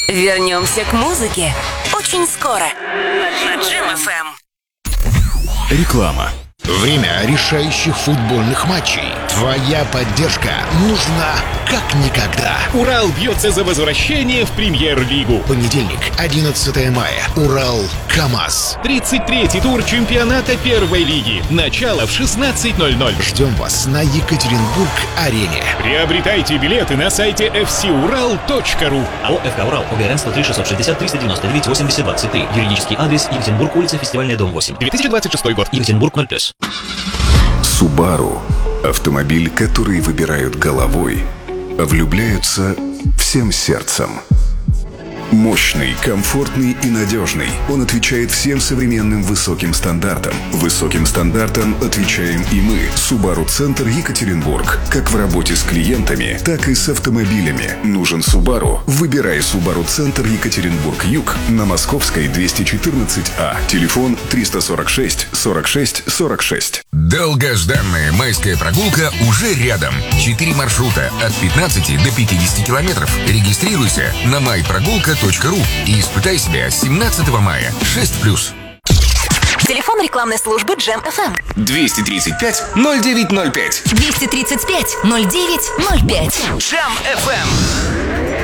Вернемся к музыке очень скоро на Джем ФМ. Реклама. Время решающих футбольных матчей. Твоя поддержка нужна как никогда. Урал бьется за возвращение в Премьер-лигу. Понедельник, 11 мая. Урал КамАЗ. 33-й тур чемпионата первой лиги. Начало в 16:00. Ждем вас на Екатеринбург-арене. Приобретайте билеты на сайте fcural.ru. АО «ФК Урал», ОГРН 103 660 399 80 23. Юридический адрес: Екатеринбург, улица Фестивальная, дом 8. 2026 год. Екатеринбург 0+. Subaru – автомобиль, который выбирают головой, а влюбляются всем сердцем. Мощный, комфортный и надежный. Он отвечает всем современным высоким стандартам. Высоким стандартам отвечаем и мы. Subaru Центр Екатеринбург. Как в работе с клиентами, так и с автомобилями. Нужен Subaru? Выбирай Subaru Центр Екатеринбург Юг на Московской 214А. Телефон 346 46 46. Долгожданная майская прогулка уже рядом. 4 маршрута от 15 до 50 километров. Регистрируйся на myprogulka.ru и испытай себя 17 мая. 6+. Телефон рекламной службы Джем ФМ. 235 0905. 235 0905. Джем ФМ.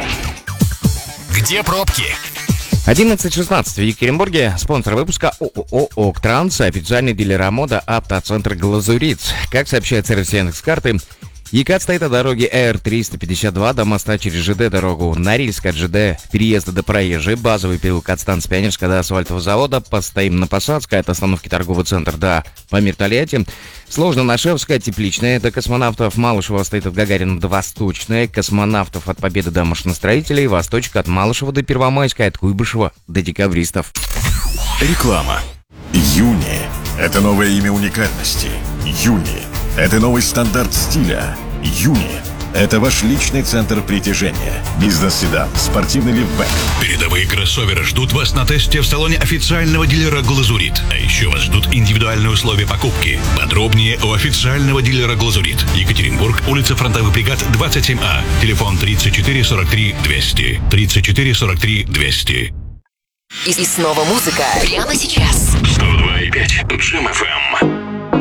Где пробки? 11:16 в Екатеринбурге. Спонсор выпуска ООО «Октранс», официальный дилер «Амода», автоцентр «Глазурит». Как сообщает сервис Яндекс.Карты, ЕКАТ стоит от дороги Р-352 до моста через ЖД-дорогу Норильск от ЖД переезда до проезжей, базовый переулок от станции Пионерская до асфальтового завода, постоим на Посадской от остановки торговый центр до Памир Тольятти, Сложно-Нашевская, Тепличная до Космонавтов, Малышева стоит от Гагарина до Восточной, Космонавтов от Победы до Машиностроителей, Восточка от Малышева до Первомайской, от Куйбышева до Декабристов. Реклама. Юни – это новое имя уникальности. Юни – это новый стандарт стиля. Юни – это ваш личный центр притяжения. Бизнес-седан, спортивный лифтбэк. Передовые кроссоверы ждут вас на тесте в салоне официального дилера «Глазурит». А еще вас ждут индивидуальные условия покупки. Подробнее у официального дилера «Глазурит». Екатеринбург, улица Фронтовых бригад, 27А. Телефон 34 43 200. 34 43 200. И снова музыка прямо сейчас. 102,5 Джем ФМ.